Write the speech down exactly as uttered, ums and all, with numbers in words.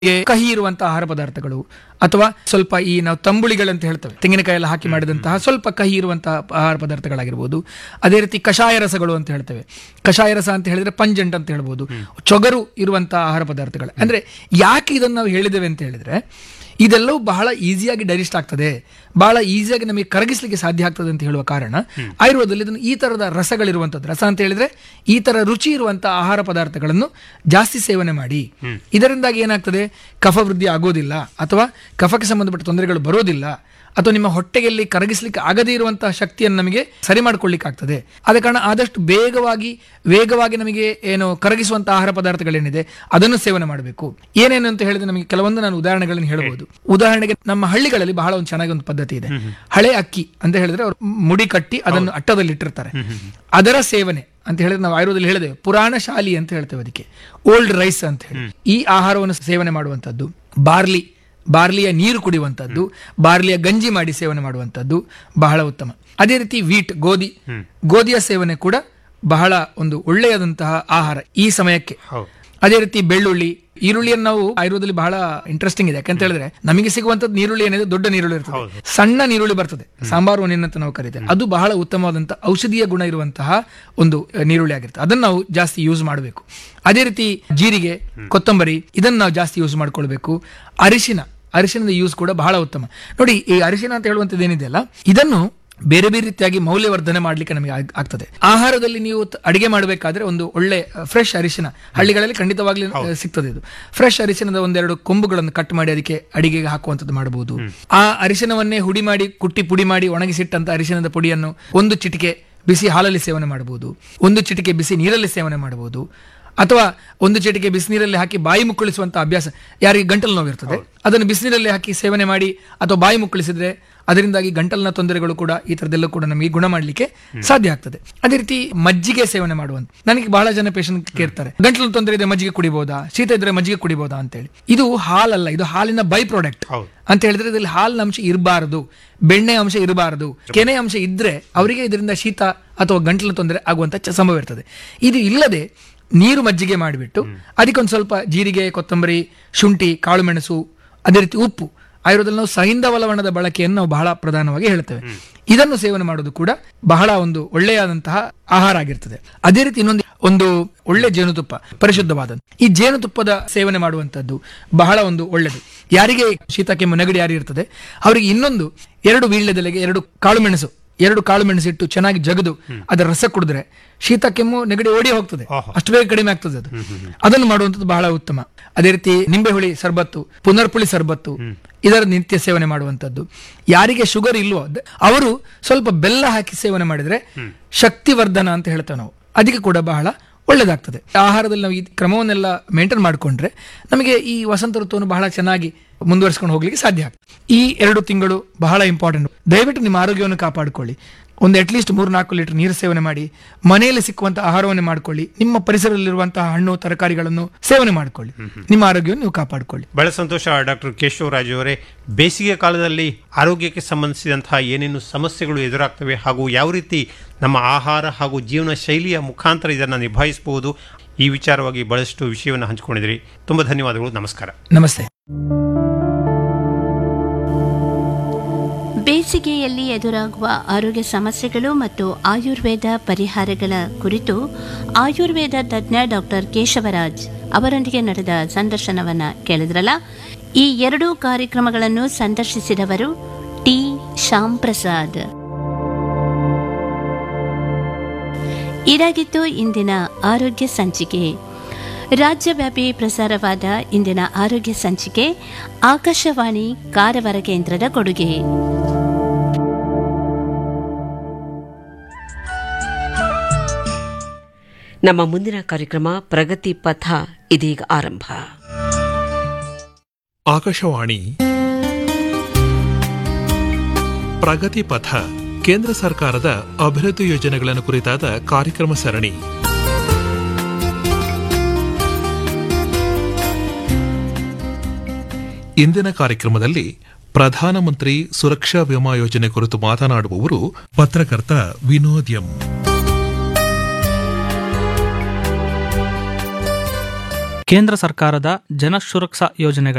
ಕಹಿ ಇರುವಂತಹ ಆಹಾರ ಪದಾರ್ಥಗಳು ಅಥವಾ ಸ್ವಲ್ಪ ಈ ನಾವು ತಂಬುಳಿಗಳಂತ ಹೇಳ್ತೇವೆ, ತೆಂಗಿನಕಾಯಿ ಎಲ್ಲ ಹಾಕಿ ಮಾಡಿದಂತಹ ಸ್ವಲ್ಪ ಕಹಿ ಇರುವಂತಹ ಆಹಾರ ಪದಾರ್ಥಗಳಾಗಿರ್ಬೋದು. ಅದೇ ರೀತಿ ಕಷಾಯ ರಸಗಳು ಅಂತ ಹೇಳ್ತೇವೆ. ಕಷಾಯ ರಸ ಅಂತ ಹೇಳಿದ್ರೆ ಪಂಜೆಂಟ್ ಅಂತ ಹೇಳ್ಬೋದು. ಚೊಗರು ಇರುವಂತಹ ಆಹಾರ ಪದಾರ್ಥಗಳು. ಅಂದ್ರೆ ಯಾಕೆ ಇದನ್ನು ನಾವು ಹೇಳಿದ್ದೇವೆ ಅಂತ ಹೇಳಿದ್ರೆ, ಇದೆಲ್ಲವೂ ಬಹಳ ಈಸಿಯಾಗಿ ಡೈಜೆಸ್ಟ್ ಆಗ್ತದೆ, ಬಹಳ ಈಸಿಯಾಗಿ ನಮಗೆ ಕರಗಿಸ್ಲಿಕ್ಕೆ ಸಾಧ್ಯ ಆಗ್ತದೆ ಅಂತ ಹೇಳುವ ಕಾರಣ ಆಯುರ್ವೇದದಲ್ಲಿ ಇದನ್ನು ಈ ತರದ ರಸಗಳಿರುವಂಥದ್ದು, ರಸ ಅಂತ ಹೇಳಿದ್ರೆ ಈ ತರ ರುಚಿ ಇರುವಂತಹ ಆಹಾರ ಪದಾರ್ಥಗಳನ್ನು ಜಾಸ್ತಿ ಸೇವನೆ ಮಾಡಿ. ಇದರಿಂದಾಗಿ ಏನಾಗ್ತದೆ, ಕಫ ವೃದ್ಧಿ ಆಗೋದಿಲ್ಲ ಅಥವಾ ಕಫಕ್ಕೆ ಸಂಬಂಧಪಟ್ಟ ತೊಂದರೆಗಳು ಬರೋದಿಲ್ಲ, ಅಥವಾ ನಿಮ್ಮ ಹೊಟ್ಟೆಯಲ್ಲಿ ಕರಗಿಸ್ಲಿಕ್ಕೆ ಆಗದೇ ಇರುವಂತಹ ಶಕ್ತಿಯನ್ನು ನಮಗೆ ಸರಿ ಮಾಡ್ಕೊಳ್ಳಿಕ್ಕೆ ಆಗ್ತದೆ. ಆದ ಕಾರಣ ಆದಷ್ಟು ಬೇಗವಾಗಿ ವೇಗವಾಗಿ ನಮಗೆ ಏನು ಕರಗಿಸುವಂತಹ ಆಹಾರ ಪದಾರ್ಥಗಳೇನಿದೆ ಅದನ್ನು ಸೇವನೆ ಮಾಡಬೇಕು. ಏನೇನು ಅಂತ ಹೇಳಿದ್ರೆ ನಮಗೆ ಕೆಲವೊಂದು ನಾನು ಉದಾಹರಣೆಗಳನ್ನು ಹೇಳಬಹುದು. ಉದಾಹರಣೆಗೆ ನಮ್ಮ ಹಳ್ಳಿಗಳಲ್ಲಿ ಬಹಳ ಒಂದು ಚೆನ್ನಾಗಿ ಒಂದು ಪದ್ಧತಿ ಇದೆ. ಹಳೆ ಅಕ್ಕಿ ಅಂತ ಹೇಳಿದ್ರೆ ಅವರು ಮುಡಿ ಕಟ್ಟಿ ಅದನ್ನು ಅಟ್ಟದಲ್ಲಿ ಇಟ್ಟಿರ್ತಾರೆ. ಅದರ ಸೇವನೆ ಅಂತ ಹೇಳಿದ್ರೆ ನಾವು ಆಯುರ್ವೇದದಲ್ಲಿ ಹೇಳಿದ್ದೇವೆ, ಪುರಾಣ ಶಾಲಿ ಅಂತ ಹೇಳ್ತೇವೆ ಅದಕ್ಕೆ, ಓಲ್ಡ್ ರೈಸ್ ಅಂತ ಹೇಳಿ. ಈ ಆಹಾರವನ್ನು ಸೇವನೆ ಮಾಡುವಂತದ್ದು, ಬಾರ್ಲಿ ಬಾರ್ಲಿಯ ನೀರು ಕುಡಿಯುವಂಥದ್ದು, ಬಾರ್ಲಿಯ ಗಂಜಿ ಮಾಡಿ ಸೇವನೆ ಮಾಡುವಂಥದ್ದು ಬಹಳ ಉತ್ತಮ. ಅದೇ ರೀತಿ ವೀಟ್ ಗೋಧಿ ಗೋಧಿಯ ಸೇವನೆ ಕೂಡ ಬಹಳ ಒಂದು ಒಳ್ಳೆಯದಂತಹ ಆಹಾರ ಈ ಸಮಯಕ್ಕೆ. ಅದೇ ರೀತಿ ಬೆಳ್ಳುಳ್ಳಿ, ಈರುಳ್ಳಿಯನ್ನು ನಾವು ಆಯುರ್ವೇದದಲ್ಲಿ ಬಹಳ ಇಂಟ್ರೆಸ್ಟಿಂಗ್ ಇದೆ. ಯಾಕಂತ ಹೇಳಿದ್ರೆ ನಮಗೆ ಸಿಗುವಂತದ್ದು ನೀರುಳ್ಳಿ ಏನಿದೆ ದೊಡ್ಡ ನೀರುಳ್ಳಿ ಇರ್ತದೆ, ಸಣ್ಣ ನೀರುಳ್ಳಿ ಬರ್ತದೆ, ಸಾಂಬಾರು ಅಂತ ನಾವು ಕರೀತೇವೆ. ಅದು ಬಹಳ ಉತ್ತಮವಾದಂತಹ ಔಷಧೀಯ ಗುಣ ಇರುವಂತಹ ಒಂದು ನೀರುಳ್ಳಿ ಆಗಿರ್ತದೆ. ಅದನ್ನು ನಾವು ಜಾಸ್ತಿ ಯೂಸ್ ಮಾಡಬೇಕು. ಅದೇ ರೀತಿ ಜೀರಿಗೆ, ಕೊತ್ತಂಬರಿ ಇದನ್ನು ನಾವು ಜಾಸ್ತಿ ಯೂಸ್ ಮಾಡ್ಕೊಳ್ಬೇಕು. ಅರಿಶಿನ ಅರಿಶಿನದ ಯೂಸ್ ಕೂಡ ಬಹಳ ಉತ್ತಮ. ನೋಡಿ, ಈ ಅರಿಶಿನ ಅಂತ ಹೇಳುವಂಥದ್ದು ಏನಿದೆಯಲ್ಲ, ಇದನ್ನು ಬೇರೆ ಬೇರೆ ರೀತಿಯಾಗಿ ಮೌಲ್ಯವರ್ಧನೆ ಮಾಡ್ಲಿಕ್ಕೆ ನಮಗೆ ಆಗ್ತದೆ. ಆಹಾರದಲ್ಲಿ ನೀವು ಅಡಿಗೆ ಮಾಡಬೇಕಾದ್ರೆ ಒಂದು ಒಳ್ಳೆ ಫ್ರೆಶ್ ಅರಿಶಿನ ಹಳ್ಳಿಗಳಲ್ಲಿ ಖಂಡಿತವಾಗ್ಲೂ ಸಿಗ್ತದೆ. ಇದು ಫ್ರೆಶ್ ಅರಿಶಿನದ ಒಂದೆರಡು ಕೊಂಬುಗಳನ್ನು ಕಟ್ ಮಾಡಿ ಅದಕ್ಕೆ ಅಡಿಗೆಗೆ ಹಾಕುವಂಥದ್ದು ಮಾಡಬಹುದು. ಆ ಅರಿಶಿನವನ್ನೇ ಹುಡಿ ಮಾಡಿ ಕುಟ್ಟಿ ಪುಡಿ ಮಾಡಿ ಒಣಗಿಸಿಟ್ಟಂತ ಅರಿಶಿನದ ಪುಡಿಯನ್ನು ಒಂದು ಚಿಟಿಕೆ ಬಿಸಿ ಹಾಲಲ್ಲಿ ಸೇವನೆ ಮಾಡಬಹುದು, ಒಂದು ಚಿಟಿಕೆ ಬಿಸಿ ನೀರಲ್ಲಿ ಸೇವನೆ ಮಾಡಬಹುದು, ಅಥವಾ ಒಂದು ಚಿಟಿಕೆ ಬಿಸಿನೀರಲ್ಲಿ ಹಾಕಿ ಬಾಯಿ ಮುಕ್ಕಳಿಸುವಂತ ಅಭ್ಯಾಸ, ಯಾರಿಗೆ ಗಂಟಲು ನೋವಿರ್ತದೆ ಅದನ್ನು ಬಿಸಿನೀರಲ್ಲಿ ಹಾಕಿ ಸೇವನೆ ಮಾಡಿ ಅಥವಾ ಬಾಯಿ ಮುಕ್ಕಳಿಸಿದ್ರೆ ಅದರಿಂದಾಗಿ ಗಂಟಲಿನ ತೊಂದರೆಗಳು ಕೂಡ ಈ ತರದೆಲ್ಲ ಕೂಡ ನಮಗೆ ಗುಣ ಮಾಡಲಿಕ್ಕೆ ಸಾಧ್ಯ ಆಗ್ತದೆ. ಅದೇ ರೀತಿ ಮಜ್ಜಿಗೆ ಸೇವನೆ ಮಾಡುವಂತ, ನನಗೆ ಬಹಳ ಜನ ಪೇಷಂಟ್ ಕೇಳ್ತಾರೆ, ಗಂಟಲಿನ ತೊಂದರೆ ಇದೆ ಮಜ್ಜಿಗೆ ಕುಡಿಬಹುದಾ, ಶೀತ ಇದ್ರೆ ಮಜ್ಜಿಗೆ ಕುಡಿಬಹುದಾ ಅಂತ ಹೇಳಿ. ಇದು ಹಾಲಲ್ಲ, ಇದು ಹಾಲಿನ ಬೈ ಪ್ರಾಡಕ್ಟ್ ಅಂತ ಹೇಳಿದ್ರೆ ಇದರಲ್ಲಿ ಹಾಲಿನ ಅಂಶ ಇರಬಾರದು, ಬೆಣ್ಣೆ ಅಂಶ ಇರಬಾರದು. ಕೆನೆ ಅಂಶ ಇದ್ರೆ ಅವರಿಗೆ ಇದರಿಂದ ಶೀತ ಅಥವಾ ಗಂಟಲಿನ ತೊಂದರೆ ಆಗುವಂತ ಸಂಭವ ಇರ್ತದೆ. ಇದು ಇಲ್ಲದೆ ನೀರು ಮಜ್ಜಿಗೆ ಮಾಡಿಬಿಟ್ಟು ಅದಕ್ಕೊಂದು ಸ್ವಲ್ಪ ಜೀರಿಗೆ, ಕೊತ್ತಂಬರಿ, ಶುಂಠಿ, ಕಾಳು ಮೆಣಸು, ಅದೇ ರೀತಿ ಉಪ್ಪು, ಆಯುರ್ವೇದದಲ್ಲಿ ನಾವು ಸಹಿಂದವ ಲವಣದ ಬಳಕೆಯನ್ನು ನಾವು ಬಹಳ ಪ್ರಧಾನವಾಗಿ ಹೇಳ್ತೇವೆ. ಇದನ್ನು ಸೇವನೆ ಮಾಡೋದು ಕೂಡ ಬಹಳ ಒಂದು ಒಳ್ಳೆಯಾದಂತಹ ಆಹಾರ ಆಗಿರ್ತದೆ. ಅದೇ ರೀತಿ ಇನ್ನೊಂದು ಒಂದು ಒಳ್ಳೆ ಜೇನುತುಪ್ಪ, ಪರಿಶುದ್ಧವಾದ ಈ ಜೇನುತುಪ್ಪದ ಸೇವನೆ ಮಾಡುವಂತದ್ದು ಬಹಳ ಒಂದು ಒಳ್ಳೆಯದು. ಯಾರಿಗೆ ಶೀತ ಕೆಮ್ಮು ನೆಗಡಿ ಯಾರು ಇರ್ತದೆ ಅವರಿಗೆ ಇನ್ನೊಂದು ಎರಡು ವೀಳ್ಯದೆಲೆಗೆ ಎರಡು ಕಾಳು ಮೆಣಸು ಎರಡು ಕಾಳು ಮೆಣಸಿಟ್ಟು ಚೆನ್ನಾಗಿ ಜಗದು ಅದರ ರಸ ಕುಡಿದ್ರೆ ಶೀತ ಕೆಮ್ಮು ನೆಗಡಿ ಓಡಿ ಹೋಗ್ತದೆ, ಅಷ್ಟು ಬೇಗ ಕಡಿಮೆ ಆಗ್ತದೆ ಅದು. ಅದನ್ನು ಮಾಡುವಂಥದ್ದು ಬಹಳ ಉತ್ತಮ. ಅದೇ ರೀತಿ ನಿಂಬೆ ಹುಳಿ ಸರ್ಬತ್ತು, ಪುನರ್ಪುಳಿ ಸರ್ಬತ್ತು ಇದರ ನಿತ್ಯ ಸೇವನೆ ಮಾಡುವಂಥದ್ದು. ಯಾರಿಗೆ ಶುಗರ್ ಇಲ್ವೋ ಅವರು ಸ್ವಲ್ಪ ಬೆಲ್ಲ ಹಾಕಿ ಸೇವನೆ ಮಾಡಿದ್ರೆ ಶಕ್ತಿವರ್ಧನ ಅಂತ ಹೇಳ್ತೇವೆ ನಾವು, ಅದಕ್ಕೆ ಕೂಡ ಬಹಳ ಒಳ್ಳೆದಾಗ್ತದೆ. ಆಹಾರದಲ್ಲಿ ನಾವು ಈ ಕ್ರಮವನ್ನೆಲ್ಲ ಮೇಂಟೈನ್ ಮಾಡಿಕೊಂಡ್ರೆ ನಮಗೆ ಈ ವಸಂತ ಋತುವನ್ನು ಬಹಳ ಚೆನ್ನಾಗಿ ಮುಂದುವರಿಸಿಕೊಂಡು ಹೋಗ್ಲಿಕ್ಕೆ ಸಾಧ್ಯ ಆಗ್ತದೆ. ಈ ಎರಡು ತಿಂಗಳು ಬಹಳ ಇಂಪಾರ್ಟೆಂಟ್. ದಯವಿಟ್ಟು ನಿಮ್ಮ ಆರೋಗ್ಯವನ್ನು ಕಾಪಾಡಿಕೊಳ್ಳಿ. ಒಂದು ಅಟ್ಲೀಸ್ಟ್ ಮೂರು ನಾಲ್ಕು ಲೀಟರ್ ನೀರು ಸೇವನೆ ಮಾಡಿ, ಮನೆಯಲ್ಲಿ ಸಿಕ್ಕುವಂತಹ ಆಹಾರವನ್ನು ಮಾಡ್ಕೊಳ್ಳಿ, ನಿಮ್ಮ ಪರಿಸರದಲ್ಲಿರುವಂತಹ ಹಣ್ಣು ತರಕಾರಿಗಳನ್ನು ಸೇವನೆ ಮಾಡಿಕೊಳ್ಳಿ, ನಿಮ್ಮ ಆರೋಗ್ಯವನ್ನು ನೀವು ಕಾಪಾಡಿಕೊಳ್ಳಿ. ಬಹಳ ಸಂತೋಷ ಡಾಕ್ಟರ್ ಕೇಶವರಾಜ್ ಅವರೇ. ಬೇಸಿಗೆ ಕಾಲದಲ್ಲಿ ಆರೋಗ್ಯಕ್ಕೆ ಸಂಬಂಧಿಸಿದಂತಹ ಏನೇನು ಸಮಸ್ಯೆಗಳು ಎದುರಾಗ್ತವೆ ಹಾಗೂ ಯಾವ ರೀತಿ ನಮ್ಮ ಆಹಾರ ಹಾಗೂ ಜೀವನ ಶೈಲಿಯ ಮುಖಾಂತರ ಇದನ್ನು ನಿಭಾಯಿಸಬಹುದು, ಈ ವಿಚಾರವಾಗಿ ಬಹಳಷ್ಟು ವಿಷಯವನ್ನು ಹಂಚಿಕೊಂಡಿದ್ರಿ. ತುಂಬಾ ಧನ್ಯವಾದಗಳು. ನಮಸ್ಕಾರ. ನಮಸ್ತೆ. ಬೇಸಿಗೆಯಲ್ಲಿ ಎದುರಾಗುವ ಆರೋಗ್ಯ ಸಮಸ್ಯೆಗಳು ಮತ್ತು ಆಯುರ್ವೇದ ಪರಿಹಾರಗಳ ಕುರಿತು ಆಯುರ್ವೇದ ತಜ್ಞ ಡಾಕ್ಟರ್ ಕೇಶವರಾಜ್ ಅವರೊಂದಿಗೆ ನಡೆದ ಸಂದರ್ಶನವನ್ನು ಕೇಳಿದ್ರಲ್ಲ. ಈ ಎರಡೂ ಕಾರ್ಯಕ್ರಮಗಳನ್ನು ಸಂದರ್ಶಿಸಿದವರು ಟಿ ಶ್ಯಾಮ್ ಪ್ರಸಾದ್. ಇದಾಗಿತ್ತು ಇಂದಿನ ಆರೋಗ್ಯ ಸಂಚಿಕೆ. ರಾಜ್ಯವ್ಯಾಪಿ ಪ್ರಸಾರವಾದ ಇಂದಿನ ಆರೋಗ್ಯ ಸಂಚಿಕೆ ಆಕಾಶವಾಣಿ ಕಾರವಾರ ಕೇಂದ್ರದ ಕೊಡುಗೆ. ನಮ್ಮ ಮುಂದಿನ ಕಾರ್ಯಕ್ರಮ ಪ್ರಗತಿ ಪಥ ಇದೀಗ ಆರಂಭ. ಆಕಾಶವಾಣಿ ಪ್ರಗತಿ ಪಥ ಕೇಂದ್ರ ಸರ್ಕಾರದ ಅಭಿವೃದ್ಧಿ ಯೋಜನೆಗಳನ್ನು ಕುರಿತಾದ ಕಾರ್ಯಕ್ರಮ ಸರಣಿ. ಇಂದಿನ ಕಾರ್ಯಕ್ರಮದಲ್ಲಿ ಪ್ರಧಾನಮಂತ್ರಿ ಸುರಕ್ಷಾ ವಿಮಾ ಯೋಜನೆ ಕುರಿತು ಮಾತನಾಡುವವರು ಪತ್ರಕರ್ತ ವಿನೋದ್ ಎಂ. ಕೇಂದ್ರ ಸರ್ಕಾರದ ಜನ ಸುರಕ್ಷಾ ಯೋಜನೆಗಳ